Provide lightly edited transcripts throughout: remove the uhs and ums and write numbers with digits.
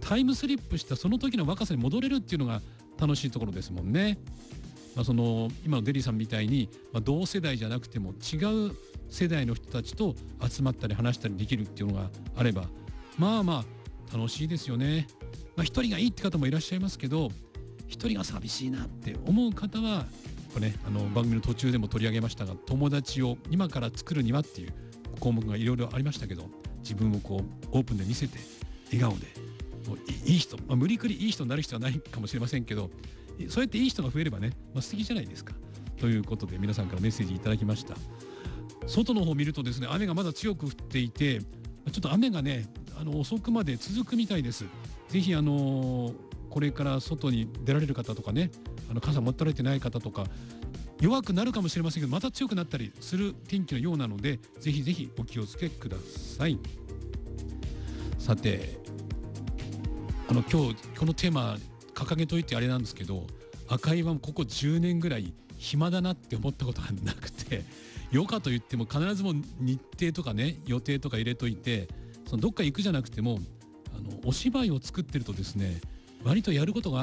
タイムスリップしたその時の若さに戻れるっていうのが楽しいところですもんね。その今のデリーさんみたいに、同世代じゃなくても違う世代の人たちと集まったり話したりできるっていうのがあれば楽しいですよね。一人がいいって方もいらっしゃいますけど、一人が寂しいなって思う方はこれね、番組の途中でも取り上げましたが、友達を今から作るにはっていう項目がいろいろありましたけど、自分をこうオープンで見せて笑顔でいい人、無理くりいい人になる必要はないかもしれませんけど、そうやっていい人が増えればね、素敵じゃないですか。ということで皆さんからメッセージいただきました。外の方を見るとですね、雨がまだ強く降っていて、ちょっと雨がね遅くまで続くみたいです。ぜひこれから外に出られる方とかね、傘持たれてない方とか、弱くなるかもしれませんけどまた強くなったりする天気のようなので、ぜひぜひお気をつけください。さて今日このテーマ掲げといてあれなんですけど、赤井はここ10年ぐらい暇だなって思ったことがなくて、余暇と言っても必ずも日程とかね予定とか入れといて、そのどっか行くじゃなくてもお芝居を作ってるとですね、割とやることがあって、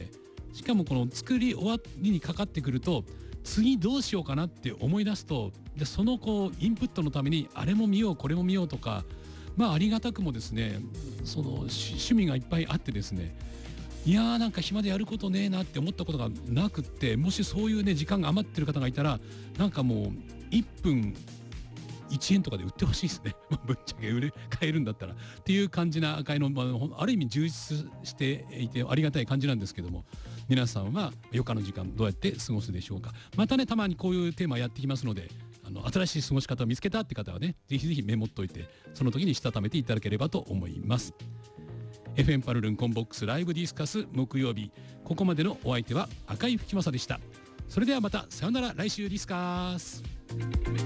しかもこの作り終わりにかかってくると次どうしようかなって思い出すと、でそのインプットのためにあれも見ようこれも見ようとか、ありがたくもですね、その趣味がいっぱいあってですね、いやーなんか暇でやることねえなって思ったことがなくって、もしそういうね時間が余ってる方がいたら、なんかもう1分1円とかで売ってほしいですね。ぶっちゃけ買えるんだったらっていう感じな赤いの、ある意味充実していてありがたい感じなんですけども、皆さんは余暇の時間どうやって過ごすでしょうか。またねたまにこういうテーマやってきますので、新しい過ごし方を見つけたって方はね、ぜひぜひメモっといて、その時にしたためていただければと思います。FM パルルンコンボックスライブディスカス木曜日、ここまでのお相手は赤井吹正でした。それではまたさよなら、来週ディスカス。